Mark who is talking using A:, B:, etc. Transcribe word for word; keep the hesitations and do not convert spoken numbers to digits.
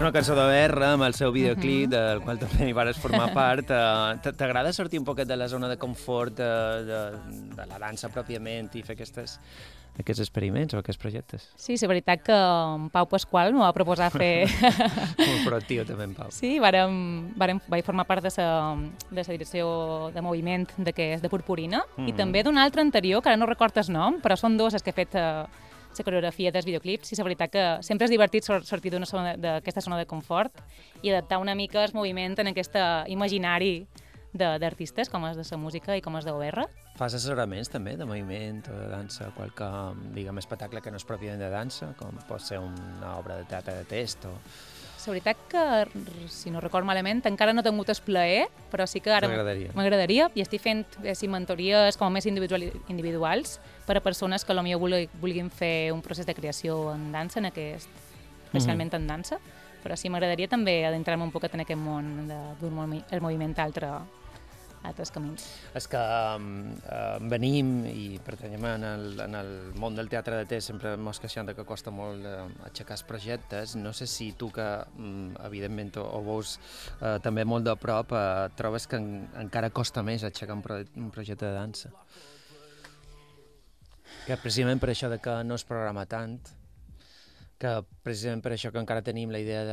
A: una cançó de R amb el seu videoclip, uh -huh. del qual també hi vares formar part. T'agrada sortir un poquet de la zona de confort de, de, de la dansa pròpiament i fer aquestes, aquests experiments o aquests projectes?
B: Sí, és veritat que en Pau Pasqual m'ho va proposar fer...
A: Molt proactiu també en Pau.
B: Sí, vàrem, vàrem, vaig formar part de la de sa direcció de moviment de, que és de Purpurina mm -hmm. i també d'un altre anterior, que ara no recordo el nom, però són dos els que he fet eh, la coreografia dels videoclips, i és veritat que sempre és divertit sortir d'aquesta zona de confort i adaptar una mica el moviment en aquest imaginari d'artistes, com és de la música i com és d'O R.
A: Fas assessoraments també de moviment o de dansa, qualque, diguem, espectacle que no és pròpiament de dansa, com pot ser una obra de teatre de test o...
B: La veritat que, si no recordo malament, encara no he tingut el plaer, però sí que ara m'agradaria, i estic fent sí, mentories com a més individuals per a persones que potser vulguin fer un procés de creació en dansa, en aquest, especialment en dansa, però sí m'agradaria també adentrar-me un poquet en aquest món del moviment a altre, altres camins.
A: És que um, uh, venim i pertanyem en el, en el món del teatre de test, sempre mos queixem que costa molt uh, aixecar els projectes. No sé si tu que, um, evidentment, ho, ho veus uh, també molt de prop, uh, trobes que en, encara costa més aixecar un, pro un projecte de dansa. Que precisament per això de que no es programa tant, que precisament per això que encara tenim la idea de